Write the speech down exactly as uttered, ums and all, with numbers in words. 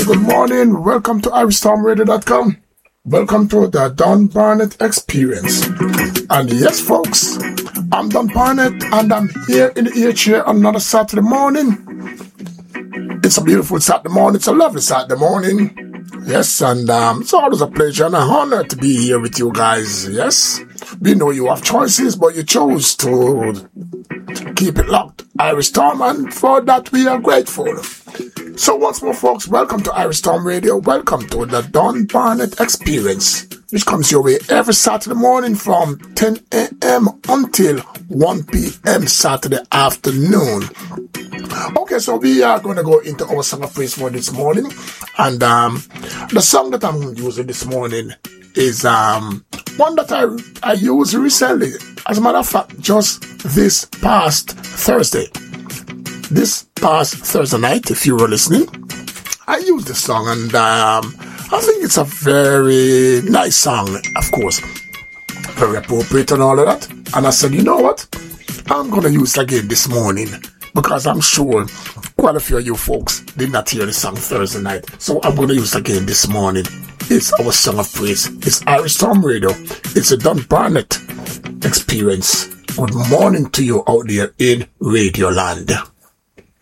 good morning. Welcome to irish storm radio dot com. Welcome to the Don Barnett Experience. And yes, folks, I'm Don Barnett, and I'm here in the ear chair on another Saturday morning. It's a beautiful Saturday morning. It's a lovely Saturday morning. Yes, and um, it's always a pleasure and an honor to be here with you guys. Yes, we know you have choices, but you chose to keep it locked, Irish Storm, and for that we are grateful. So once more, folks, welcome to Irish Storm Radio. Welcome to the Don Barnett Experience, which comes your way every Saturday morning from ten a.m. until one p.m. Saturday afternoon. Okay, so we are going to go into our song of praise for this morning. And um, the song that I'm using this morning is um, one that I, I used recently. As a matter of fact, just this past Thursday. This past Thursday night, if you were listening, I used this song. And um, I think it's a very nice song, of course. Very appropriate and all of that. And I said, you know what? I'm going to use it again this morning. Because I'm sure quite a few of you folks did not hear the song Thursday night. So I'm going to use it again this morning. It's our song of praise. It's Irish Storm Radio. It's a Don Barnett Experience. Good morning to you out there in Radio Land.